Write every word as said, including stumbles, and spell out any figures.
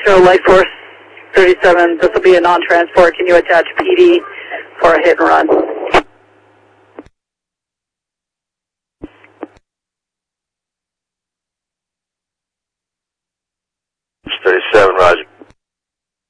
Metro Light Force thirty-seven, this will be a non-transport. Can you attach P D for a hit and run? thirty-seven, roger.